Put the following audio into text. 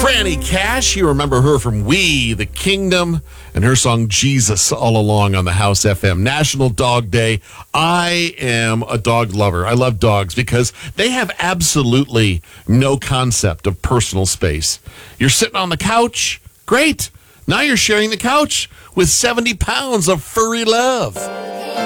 Franny Cash, you remember her from We, the Kingdom, and her song Jesus all along on the House FM. National Dog Day. I am a dog lover. I love dogs because they have absolutely no concept of personal space. You're sitting on the couch. Great. Now you're sharing the couch with 70 pounds of furry love.